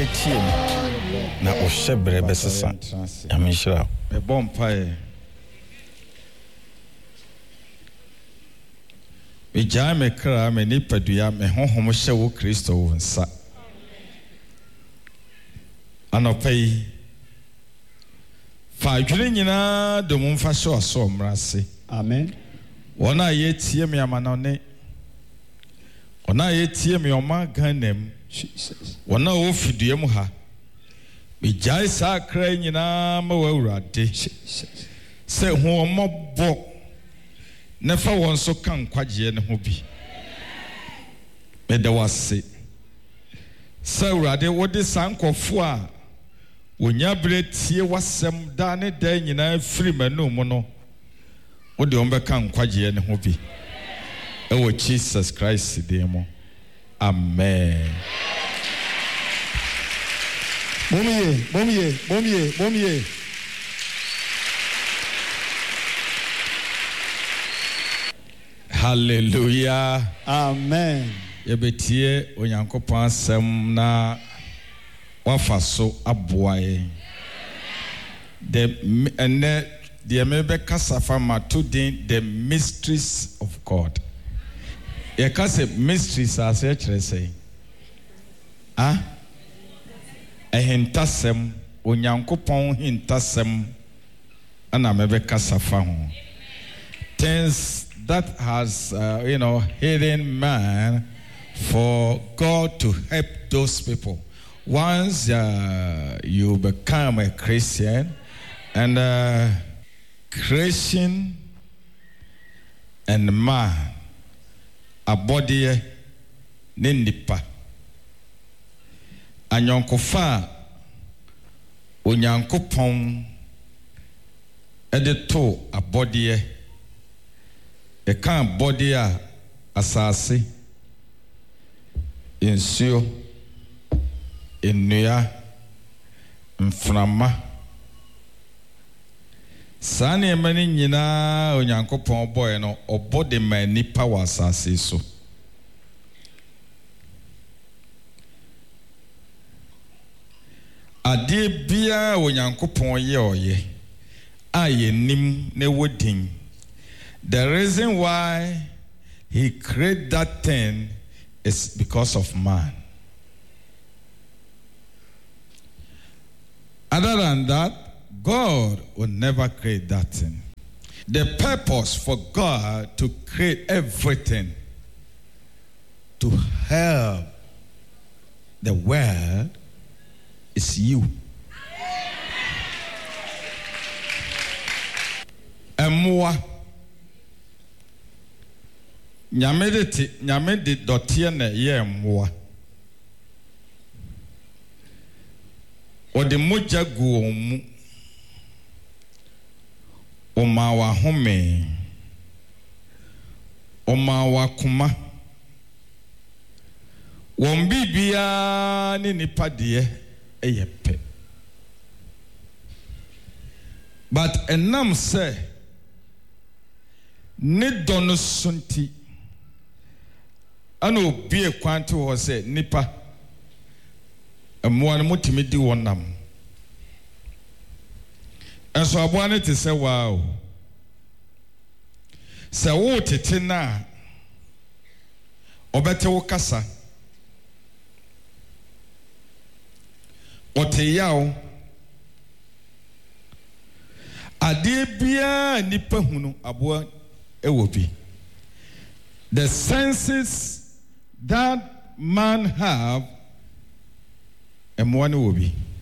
etie na ohye brebe sesa amishira e bompae me jaa me kra me nipadua me honhom hye wo Kristo wo nsa anopai fa adwene nyina do mo mfa hye oso mrase amen wona ye tie me amanone wona ye tie me oma ganem Jesus wona wo fidue mu ha me jaa sa kra nyina ma wa urade se ho mobo nefa won so kan kwaje ne ho bi me de wase se urade wo de sankofo a wonya bretie wasem da ne da nyina firi manu mu no wo de on be kan kwaje ne ho bi e wo Jesus Christ de mo amen Bomiye. Hallelujah. Amen. Yebetie onyankopon asem na wafaso aboaye. The mebe kasafa matudin the mysteries of God. Ye kase mysteries as e kire say. Hintasem onyankopon hintasem ana mebe kasafa ho. Things that has hidden man for God to help those people. Once you become a Christian and creation and man a body nindipa anyonkofa onyankopon edeto a body e kan body a asase insuo ennua mframa sane mani nyina onyankopon boy no obode mani power asase so ade bia onyankopon ye oye ayenim ne wodin. The reason why he created that thing is because of man. Other than that, God will never create that thing. The purpose for God to create everything to help the world is you. Emwa nyamede dotie na ye mmoa ode moja gu omu oma wa home oma wa kuma won bibia ni nipade eyepe but enam say ne dono sunti ano bie kwante ho se nipa amwa no mutimi di wonam enso aboa ne te se wow se wo tete na obete wo kasa ote yawo ade bia nipa hunu aboa ewo bi. The senses that man have, and one will be.